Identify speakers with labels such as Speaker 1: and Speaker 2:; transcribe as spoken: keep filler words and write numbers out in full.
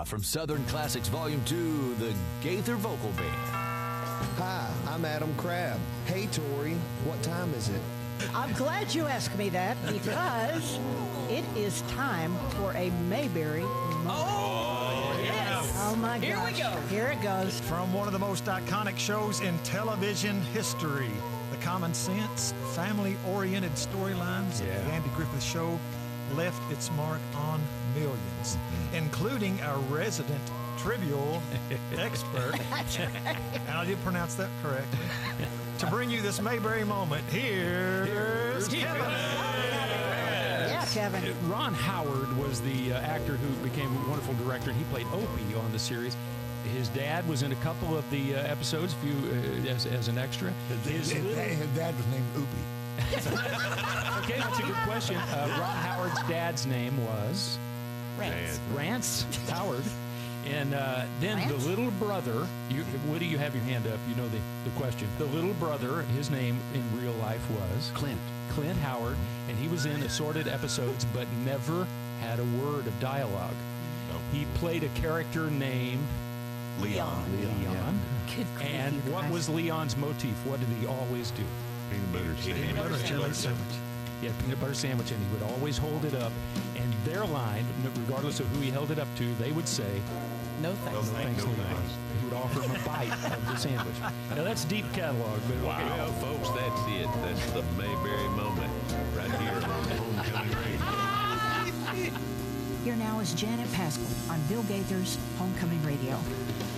Speaker 1: Live from Southern Classics Volume two, the Gaither Vocal Band.
Speaker 2: Hi, I'm Adam Crabb. Hey, Tori, what time is it?
Speaker 3: I'm glad you asked me that because it is time for a Mayberry moment.
Speaker 4: Oh, yes.
Speaker 3: Oh, my gosh.
Speaker 4: Here we go.
Speaker 3: Here it goes.
Speaker 5: From one of the most iconic shows in television history, the common sense, family-oriented storylines of the Andy Griffith Show left its mark on millions, including our resident trivial expert.
Speaker 3: That's right.
Speaker 5: And I did pronounce that correctly. To bring you this Mayberry moment, here's Kevin.
Speaker 3: Yeah, Kevin.
Speaker 6: Ron Howard was the uh, actor who became a wonderful director. He played Opie on the series. His dad was in a couple of the uh, episodes, few uh, as, as an extra.
Speaker 7: His, his, his, his dad was named Opie.
Speaker 6: Okay, that's a good question. Uh, Ron Howard's dad's name was
Speaker 3: Rance.
Speaker 6: Rance Howard. And uh, then
Speaker 3: Rance?
Speaker 6: the little brother, you, Woody, you have your hand up. You know the, the question. The little brother, his name in real life was?
Speaker 1: Clint.
Speaker 6: Clint Howard. And he was in assorted episodes, but never had a word of dialogue. He played a character named
Speaker 1: Leon.
Speaker 6: Leon.
Speaker 3: Good grief,
Speaker 6: And
Speaker 3: you
Speaker 6: what
Speaker 3: guys.
Speaker 6: was Leon's motif? What did he always do?
Speaker 7: Peanut butter sandwich.
Speaker 5: Peanut butter jelly sandwich.
Speaker 6: He had a peanut butter sandwich, and he would always hold it up. And their line, regardless of who he held it up to, they would say,
Speaker 4: No thanks.
Speaker 6: "No thanks,
Speaker 7: no
Speaker 6: Leon."
Speaker 7: thanks.
Speaker 6: He would offer him a bite of the sandwich. Now that's deep catalog, but okay.
Speaker 8: Well, folks, that's it. That's the Mayberry moment right here on Homecoming Radio.
Speaker 9: Here now is Janet Pascal on Bill Gaither's Homecoming Radio.